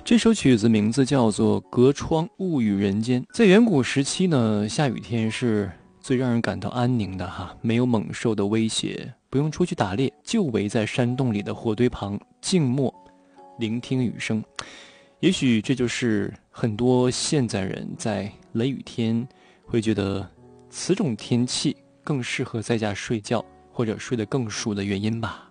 这首曲子名字叫做《隔窗物语人间》。在远古时期呢，下雨天是最让人感到安宁的哈，没有猛兽的威胁，不用出去打猎，就围在山洞里的火堆旁静默聆听雨声。也许这就是很多现在人在雷雨天会觉得此种天气更适合在家睡觉或者睡得更熟的原因吧。